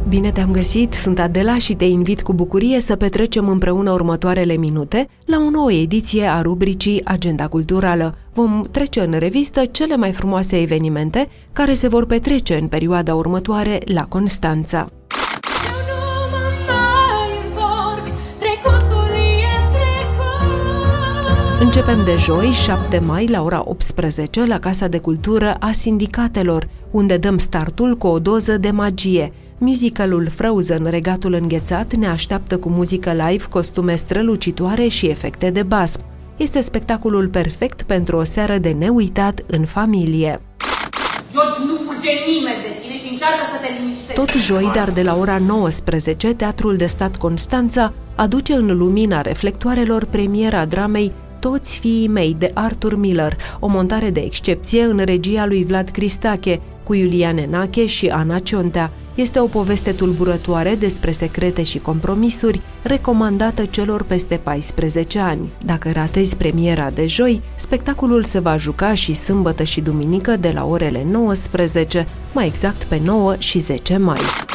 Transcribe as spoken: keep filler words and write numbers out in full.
Bine te-am găsit, sunt Adela și te invit cu bucurie să petrecem împreună următoarele minute la o nouă ediție a rubricii Agenda Culturală. Vom trece în revistă cele mai frumoase evenimente care se vor petrece în perioada următoare la Constanța. Începem de joi, șapte mai, la ora optsprezece, la Casa de Cultură a Sindicatelor, unde dăm startul cu o doză de magie. Musicalul Frozen, Regatul Înghețat, ne așteaptă cu muzică live, costume strălucitoare și efecte de bas. Este spectacolul perfect pentru o seară de neuitat în familie. George, nu fuge nimeni de tine și încearcă să te liniștești. Tot joi, dar de la ora nouăsprezece, Teatrul de Stat Constanța aduce în lumina reflectoarelor premiera dramei Toți fiii mei, de Arthur Miller, o montare de excepție în regia lui Vlad Cristache, cu Iulian Enache și Ana Ciontea. Este o poveste tulburătoare despre secrete și compromisuri, recomandată celor peste paisprezece ani. Dacă ratezi premiera de joi, spectacolul se va juca și sâmbătă și duminică de la orele nouăsprezece, mai exact pe nouă și zece mai.